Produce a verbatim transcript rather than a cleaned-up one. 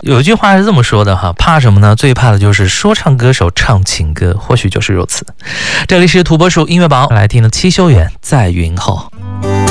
有一句话是这么说的哈，怕什么呢？最怕的就是说唱歌手唱情歌，或许就是如此。这里是土拨鼠音乐榜，来听的七修远在云后。